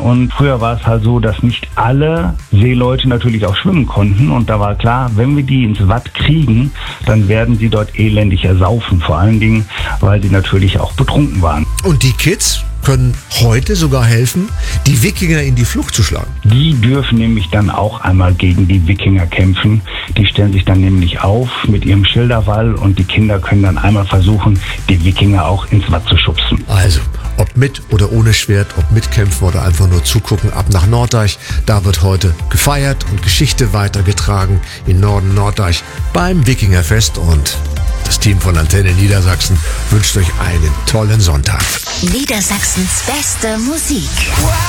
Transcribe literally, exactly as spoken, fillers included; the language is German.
Und früher war es halt so, dass nicht alle Seeleute natürlich auch schwimmen konnten. Und da war klar, wenn wir die ins Watt kriegen, dann werden sie dort elendig ersaufen. Vor allen Dingen, weil sie natürlich auch betrunken waren. Und die Kids können heute sogar helfen, die Wikinger in die Flucht zu schlagen. Die dürfen nämlich dann auch einmal gegen die Wikinger kämpfen. Die stellen sich dann nämlich auf mit ihrem Schilderwall und die Kinder können dann einmal versuchen, die Wikinger auch ins Watt zu schubsen. Also, ob mit oder ohne Schwert, ob mitkämpfen oder einfach nur zugucken, ab nach Norddeich. Da wird heute gefeiert und Geschichte weitergetragen in Norden Norddeich beim Wikingerfest. Und das Team von Antenne Niedersachsen wünscht euch einen tollen Sonntag. Niedersachsens beste Musik.